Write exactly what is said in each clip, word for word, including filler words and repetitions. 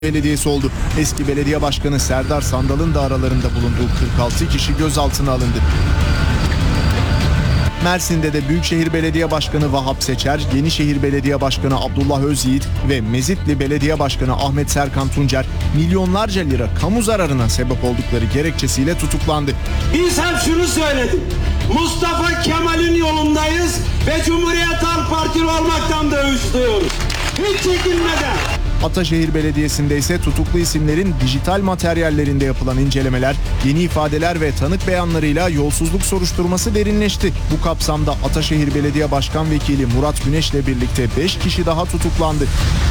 Belediyesi oldu. Eski belediye başkanı Serdar Sandal'ın da aralarında bulunduğu kırk altı kişi gözaltına alındı. Mersin'de de Büyükşehir Belediye Başkanı Vahap Seçer, Yenişehir Belediye Başkanı Abdullah Özyiğit ve Mezitli Belediye Başkanı Ahmet Serkan Tuncer milyonlarca lira kamu zararına sebep oldukları gerekçesiyle tutuklandı. Biz hep şunu söyledik. Mustafa Kemal'in yolundayız ve Cumhuriyet Halk Partili olmaktan da üstüyoruz. Hiç çekinmeden. Ataşehir Belediyesi'nde ise tutuklu isimlerin dijital materyallerinde yapılan incelemeler, yeni ifadeler ve tanık beyanlarıyla yolsuzluk soruşturması derinleşti. Bu kapsamda Ataşehir Belediye Başkan Vekili Murat Güneş'le birlikte beş kişi daha tutuklandı.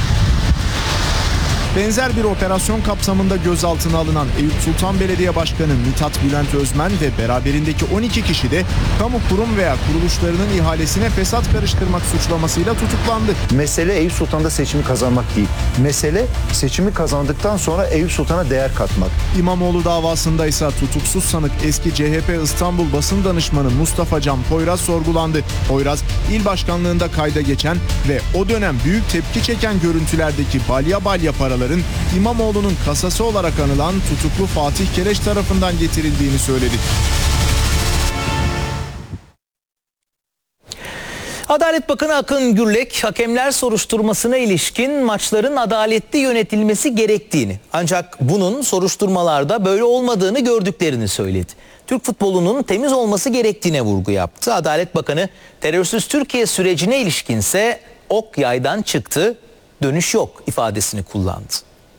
Benzer bir operasyon kapsamında gözaltına alınan Eyüp Sultan Belediye Başkanı Mithat Bülent Özmen ve beraberindeki on iki kişi de kamu kurum veya kuruluşlarının ihalesine fesat karıştırmak suçlamasıyla tutuklandı. Mesele Eyüp Sultan'da seçimi kazanmak değil. Mesele seçimi kazandıktan sonra Eyüp Sultan'a değer katmak. İmamoğlu davasında ise tutuksuz sanık eski C H P İstanbul Basın Danışmanı Mustafa Can Poyraz sorgulandı. Poyraz, il başkanlığında kayda geçen ve o dönem büyük tepki çeken görüntülerdeki balya balya paraları İmamoğlu'nun kasası olarak anılan tutuklu Fatih Kereç tarafından getirildiğini söyledi. Adalet Bakanı Akın Gürlek, hakemler soruşturmasına ilişkin maçların adaletli yönetilmesi gerektiğini, ancak bunun soruşturmalarda böyle olmadığını gördüklerini söyledi. Türk futbolunun temiz olması gerektiğine vurgu yaptı. Adalet Bakanı, terörsüz Türkiye sürecine ilişkinse ok yaydan çıktı, dönüş yok ifadesini kullandı.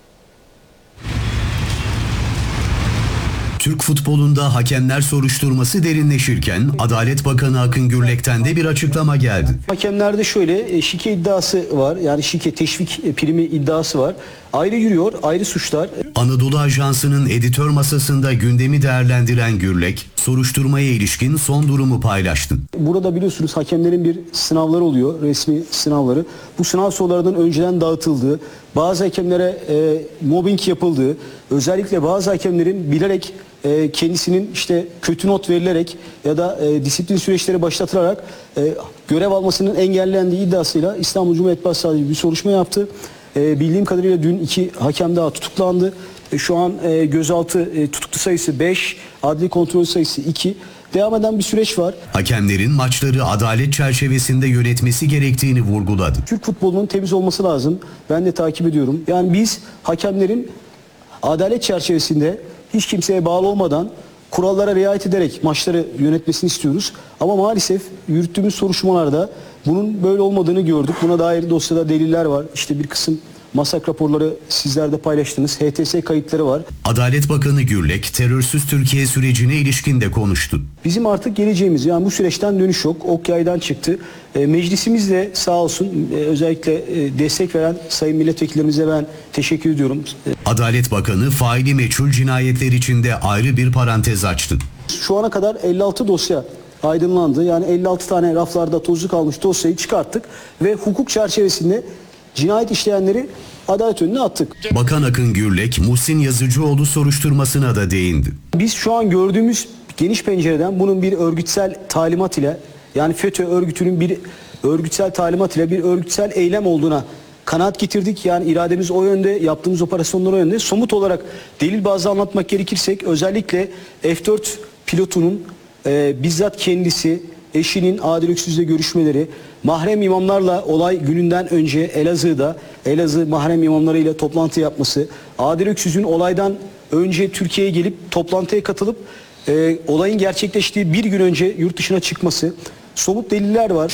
Türk futbolunda hakemler soruşturması derinleşirken Adalet Bakanı Akın Gürlek'ten de bir açıklama geldi. Hakemlerde şöyle şike iddiası var, yani şike teşvik primi iddiası var. Ayrı yürüyor, ayrı suçlar. Anadolu Ajansı'nın editör masasında gündemi değerlendiren Gürlek, soruşturmaya ilişkin son durumu paylaştı. Burada biliyorsunuz hakemlerin bir sınavları oluyor, resmi sınavları. Bu sınav sorularının önceden dağıtıldığı, bazı hakemlere e, mobbing yapıldığı, özellikle bazı hakemlerin bilerek e, kendisinin işte kötü not verilerek ya da e, disiplin süreçleri başlatılarak e, görev almasının engellendiği iddiasıyla İstanbul Cumhuriyet Başsavcılığı bir soruşturma yaptı. E, bildiğim kadarıyla dün iki hakem daha tutuklandı. E, şu an e, gözaltı e, tutuklu sayısı beş, adli kontrol sayısı iki. Devam eden bir süreç var. Hakemlerin maçları adalet çerçevesinde yönetmesi gerektiğini vurguladı. Türk futbolunun temiz olması lazım. Ben de takip ediyorum. Yani biz hakemlerin adalet çerçevesinde hiç kimseye bağlı olmadan kurallara riayet ederek maçları yönetmesini istiyoruz. Ama maalesef yürüttüğümüz soruşturmalarda bunun böyle olmadığını gördük. Buna dair dosyada deliller var. İşte bir kısım masak raporları sizler de paylaştınız. H T S kayıtları var. Adalet Bakanı Gürlek, terörsüz Türkiye sürecine ilişkin de konuştu. Bizim artık geleceğimiz, yani bu süreçten dönüş yok. Ok yaydan çıktı. E, meclisimiz de sağ olsun e, özellikle e, destek veren sayın milletvekillerimize ben teşekkür ediyorum. Adalet Bakanı faili meçhul cinayetler içinde ayrı bir parantez açtı. Şu ana kadar elli altı dosya aydınlandı. Yani elli altı tane raflarda tozlu kalmış dosyayı çıkarttık ve hukuk çerçevesinde cinayet işleyenleri adalet önüne attık. Bakan Akın Gürlek, Muhsin Yazıcıoğlu soruşturmasına da değindi. Biz şu an gördüğümüz geniş pencereden bunun bir örgütsel talimat ile, yani FETÖ örgütünün bir örgütsel talimat ile bir örgütsel eylem olduğuna kanaat getirdik. Yani irademiz o yönde, yaptığımız operasyonlar o yönde. Somut olarak delil bazlı anlatmak gerekirsek özellikle F dört pilotunun e, bizzat kendisi, eşinin Adil Öksüz'le görüşmeleri, mahrem imamlarla olay gününden önce Elazığ'da Elazığ mahrem imamlarıyla toplantı yapması, Adil Öksüz'ün olaydan önce Türkiye'ye gelip toplantıya katılıp e, olayın gerçekleştiği bir gün önce yurt dışına çıkması, somut deliller var.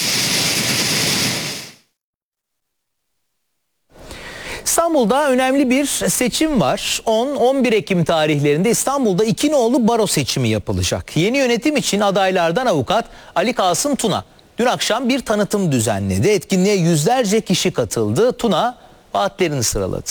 İstanbul'da önemli bir seçim var. on on bir Ekim tarihlerinde İstanbul'da iki nolu baro seçimi yapılacak. Yeni yönetim için adaylardan avukat Ali Kasım Tuna dün akşam bir tanıtım düzenledi. Etkinliğe yüzlerce kişi katıldı. Tuna vaatlerini sıraladı.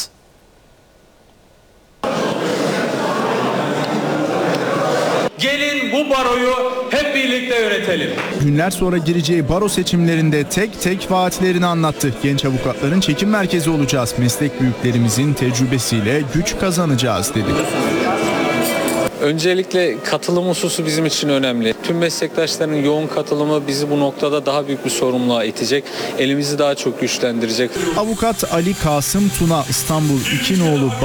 Gelin bu baroyu hep birlikte yönetelim. Günler sonra gireceği baro seçimlerinde tek tek vaatlerini anlattı. Genç avukatların çekim merkezi olacağız. Meslek büyüklerimizin tecrübesiyle güç kazanacağız dedi. Öncelikle katılım hususu bizim için önemli. Tüm meslektaşların yoğun katılımı bizi bu noktada daha büyük bir sorumluluğa itecek. Elimizi daha çok güçlendirecek. Avukat Ali Kasım Tuna İstanbul İki Nolu